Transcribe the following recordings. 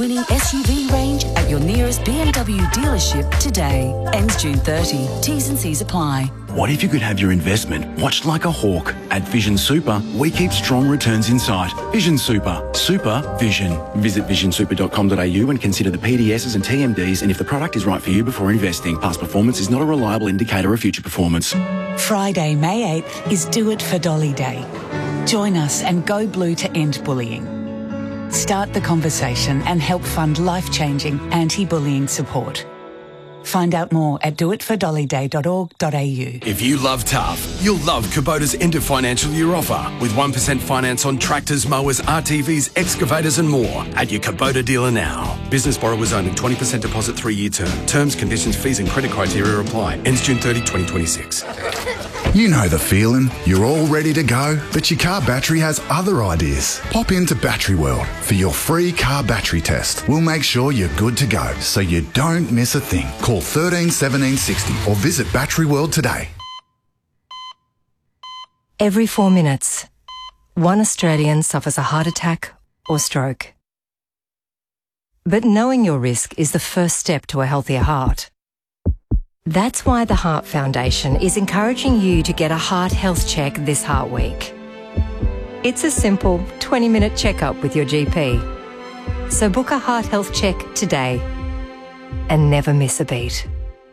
award-winning SUV range at your nearest BMW dealership today. Ends June 30. T's and C's apply. What if you could have your investment watched like a hawk? At Vision Super, we keep strong returns in sight. Vision Super. Super Vision. Visit visionsuper.com.au and consider the PDSs and TMDs and if the product is right for you before investing. Past performance is not a reliable indicator of future performance. Friday, May 8th is Do It for Dolly Day. Join us and go blue to end bullying. Start the conversation and help fund life-changing anti-bullying support. Find out more at doitfordollyday.org.au. If you love tough, you'll love Kubota's end of financial year offer with 1% finance on tractors, mowers, RTVs, excavators and more at your Kubota dealer now. Business borrowers only, 20% deposit 3-year term. Terms, conditions, fees and credit criteria apply. Ends June 30, 2026. You know the feeling. You're all ready to go, but your car battery has other ideas. Pop into Battery World for your free car battery test. We'll make sure you're good to go so you don't miss a thing. Call 13 17 60 or visit Battery World today. Every 4 minutes, one Australian suffers a heart attack or stroke. But knowing your risk is the first step to a healthier heart. That's why the Heart Foundation is encouraging you to get a heart health check this Heart Week. It's a simple 20-minute checkup with your GP. So book a heart health check today and never miss a beat.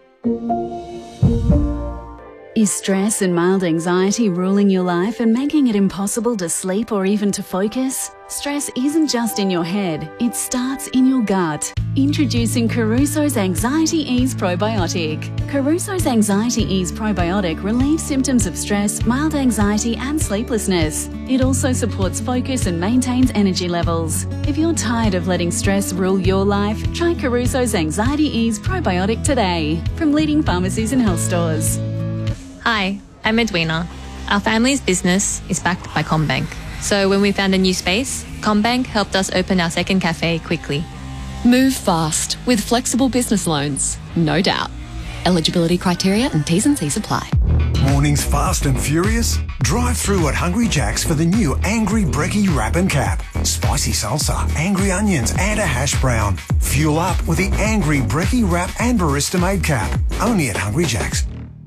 Is stress and mild anxiety ruling your life and making it impossible to sleep or even to focus? Stress isn't just in your head, it starts in your gut. Introducing Caruso's Anxiety Ease Probiotic. Caruso's Anxiety Ease Probiotic relieves symptoms of stress, mild anxiety and sleeplessness. It also supports focus and maintains energy levels. If you're tired of letting stress rule your life, try Caruso's Anxiety Ease Probiotic today from leading pharmacies and health stores. Hi, I'm Edwina. Our family's business is backed by CommBank. So when we found a new space, CommBank helped us open our second cafe quickly. Move fast with flexible business loans, no doubt. Eligibility criteria and T's and C's apply. Mornings fast and furious? Drive through at Hungry Jack's for the new Angry Brekkie Wrap and Cap. Spicy salsa, angry onions and a hash brown. Fuel up with the Angry Brekkie Wrap and Barista Made Cap. Only at Hungry Jack's.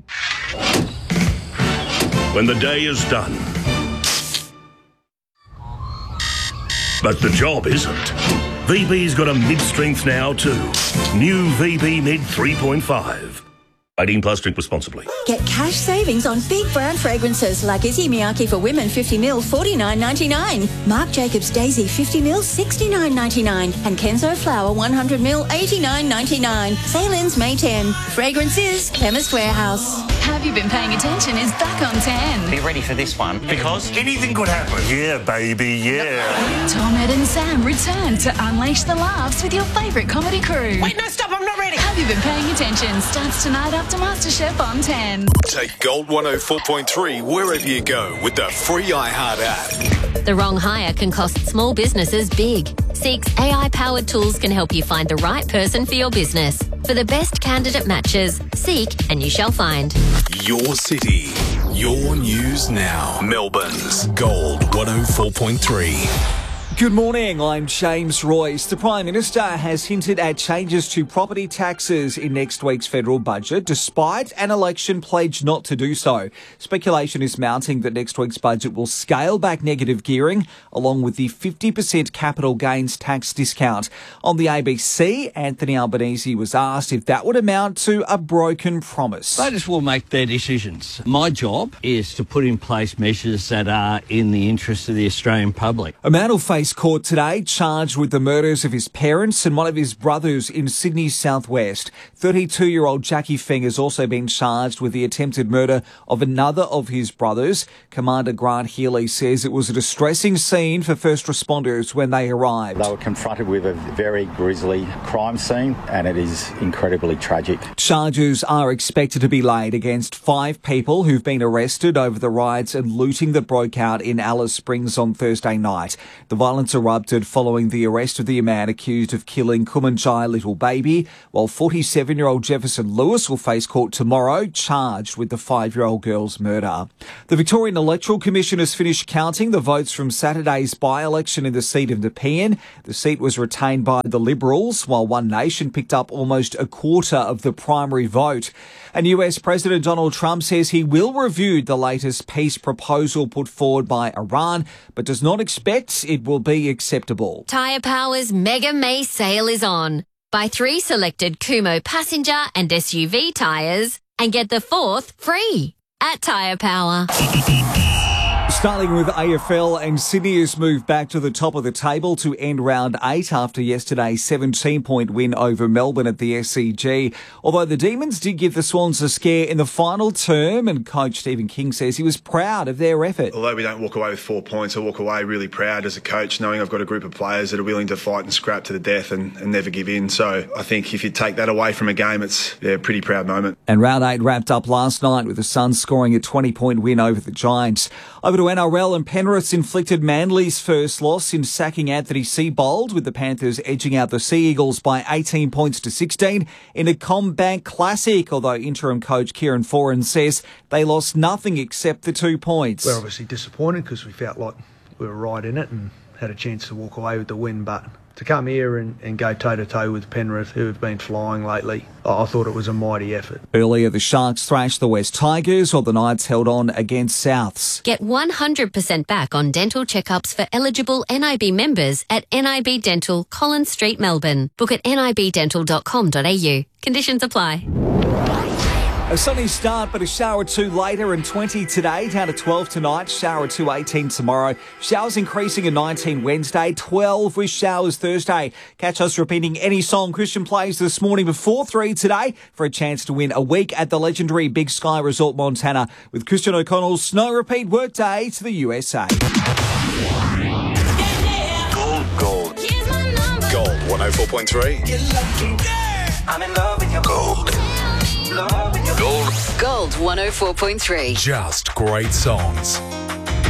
When the day is done. But the job isn't. VB's got a mid-strength now too. New VB Mid 3.5. 18 plus, drink responsibly. Get cash savings on big brand fragrances like Issey Miyake for women 50ml $49.99. Marc Jacobs Daisy 50ml $69.99. And Kenzo Flower 100ml $89.99. Sale ends May 10. Fragrances, Chemist Warehouse. Have You Been Paying Attention is back on 10. Be ready for this one, because anything could happen. Yeah, baby, yeah. Tom, Ed and Sam return to unleash the laughs with your favourite comedy crew. Wait, no, stop, I'm not ready. Have You Been Paying Attention starts tonight after MasterChef on 10. Take Gold 104.3 wherever you go with the free iHeart app. The wrong hire can cost small businesses big. Seek's AI-powered tools can help you find the right person for your business. For the best candidate matches, seek and you shall find. Your city, your news now. Melbourne's Gold 104.3. Good morning, I'm James Royce. The Prime Minister has hinted at changes to property taxes in next week's federal budget, despite an election pledge not to do so. Speculation is mounting that next week's budget will scale back negative gearing, along with the 50% capital gains tax discount. On the ABC, Anthony Albanese was asked if that would amount to a broken promise. Voters will make their decisions. My job is to put in place measures that are in the interest of the Australian public. A man will face court today, charged with the murders of his parents and one of his brothers in Sydney's southwest. 32-year-old Jackie Feng has also been charged with the attempted murder of another of his brothers. Commander Grant Healy says it was a distressing scene for first responders when they arrived. They were confronted with a very grisly crime scene, and it is incredibly tragic. Charges are expected to be laid against 5 people who've been arrested over the riots and looting that broke out in Alice Springs on Thursday night. The violence Violence erupted following the arrest of the man accused of killing Kumanjai little baby, while 47-year-old Jefferson Lewis will face court tomorrow, charged with the 5-year-old girl's murder. The Victorian Electoral Commission has finished counting the votes from Saturday's by-election in the seat of Nepean. The seat was retained by the Liberals, while One Nation picked up almost a quarter of the primary vote. And US President Donald Trump says he will review the latest peace proposal put forward by Iran, but does not expect it will be acceptable. Tyre Power's Mega May sale is on. Buy 3 selected Kumo passenger and SUV tyres and get the 4th free at Tyre Power. Starting with AFL, and Sydney has moved back to the top of the table to end round 8 after yesterday's 17-point win over Melbourne at the SCG. Although the Demons did give the Swans a scare in the final term, and coach Stephen King says he was proud of their effort. Although we don't walk away with 4 points, I walk away really proud as a coach, knowing I've got a group of players that are willing to fight and scrap to the death and never give in. So I think if you take that away from a game, it's a pretty proud moment. And round 8 wrapped up last night with the Suns scoring a 20-point win over the Giants. Over to NRL, and Penrith inflicted Manly's first loss in sacking Anthony Seibold, with the Panthers edging out the Sea Eagles by 18 points to 16 in a CommBank Classic, although interim coach Kieran Foran says they lost nothing except the 2 points. We're obviously disappointed because we felt like we were right in it and had a chance to walk away with the win, but to come here and go toe-to-toe with Penrith, who have been flying lately, I thought it was a mighty effort. Earlier, the Sharks thrashed the West Tigers, while the Knights held on against Souths. Get 100% back on dental checkups for eligible NIB members at NIB Dental, Collins Street, Melbourne. Book at nibdental.com.au. Conditions apply. A sunny start, but a shower or 2 later, and 20 today, down to 12 tonight, shower or 2, 18 tomorrow. Showers increasing at 19 Wednesday, 12 with showers Thursday. Catch us repeating any song Christian plays this morning before 3 today for a chance to win a week at the legendary Big Sky Resort Montana with Christian O'Connell's Snow Repeat Workday to the USA. Gold. Gold 104.3. I'm in love with your gold. Gold. Gold 104.3. Just great songs.